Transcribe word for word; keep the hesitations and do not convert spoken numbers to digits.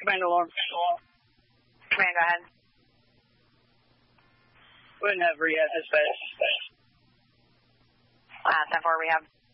Command alarm. Command, go ahead. Wouldn't have rehab dispatch. Uh, ten four rehab.